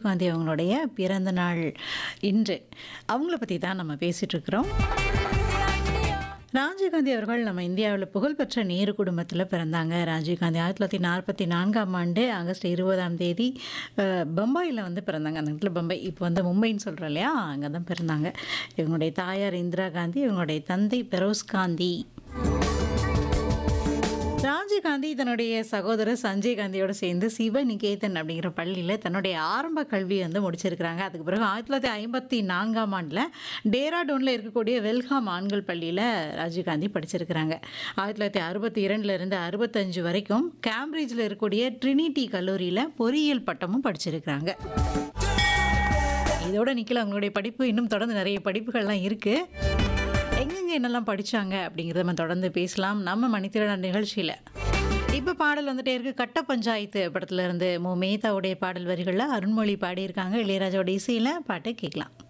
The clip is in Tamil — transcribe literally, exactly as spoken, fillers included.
ராஜீவ்காந்தி அவங்களுடைய பிறந்த நாள் இன்று. அவங்கள பற்றி தான் நம்ம பேசிகிட்டு இருக்கிறோம். ராஜீவ்காந்தி அவர்கள் நம்ம இந்தியாவில் புகழ்பெற்ற நேரு குடும்பத்தில் பிறந்தாங்க. ராஜீவ்காந்தி ஆயிரத்தி தொள்ளாயிரத்தி நாற்பத்தி நான்காம் ஆண்டு ஆகஸ்ட் இருபதாம் தேதி அஹ், பம்பாயில் வந்து பிறந்தாங்க. அந்த இடத்துல பம்பாய் இப்போ வந்து மும்பைன்னு சொல்கிறோம் இல்லையா, அங்கே தான் பிறந்தாங்க. இவங்களுடைய தாயார் இந்திரா காந்தி, இவங்களுடைய தந்தை பெரோஸ் காந்தி. ராஜீவ்காந்தி தன்னுடைய சகோதரர் சஞ்சய் காந்தியோடு சேர்ந்து சிவநிகேதன் அப்படிங்கிற பள்ளியில் தன்னுடைய ஆரம்ப கல்வி வந்து முடிச்சிருக்கிறாங்க. அதுக்கு பிறகு ஆயிரத்தி தொள்ளாயிரத்தி ஐம்பத்தி நான்காம் ஆண்டில் டேராடூனில் இருக்கக்கூடிய வெல்ஹாம் ஆண்கள் பள்ளியில் ராஜீவ்காந்தி படிச்சிருக்கிறாங்க. ஆயிரத்தி தொள்ளாயிரத்தி அறுபத்தி இரண்டுலேருந்து அறுபத்தஞ்சு வரைக்கும் கேம்பிரிட்ஜில் இருக்கக்கூடிய ட்ரினிட்டி கல்லூரியில் பொறியியல் பட்டமும் படிச்சிருக்கிறாங்க. இதோட நிக்கல, அவங்களுடைய படிப்பு இன்னும் தொடர்ந்து நிறைய படிப்புகள்லாம் இருக்குது. எங்கெங்க என்னெல்லாம் படிச்சாங்க அப்படிங்கிறத நம்ம தொடர்ந்து பேசலாம் நம்ம மணித்திரன் நிகழ்ச்சியில். இப்போ பாடல் வந்துட்டே இருக்கு. கட்ட பஞ்சாயத்து படத்துல இருந்து மு மேத்தாவுடைய பாடல் வரிகளில் அருண்மொழி பாடியிருக்காங்க. இளையராஜாவோட இசையில் பாட்டை கேட்கலாம்.